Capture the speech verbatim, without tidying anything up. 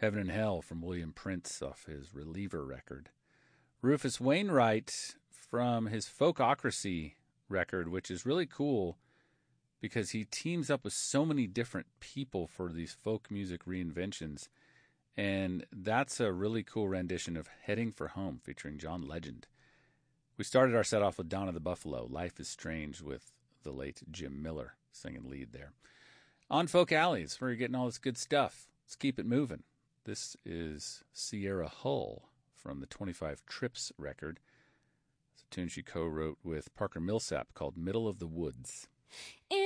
Heaven and Hell from William Prince off his Reliever record. Rufus Wainwright from his Folkocracy record, which is really cool because he teams up with so many different people for these folk music reinventions. And that's a really cool rendition of Heading for Home featuring John Legend. We started our set off with Donna the Buffalo, Life is Strange, with the late Jim Miller singing lead there. On Folk Alleys, where you're getting all this good stuff. Let's keep it moving. This is Sierra Hull from the twenty-five Trips record. It's a tune she co-wrote with Parker Millsap called Middle of the Woods.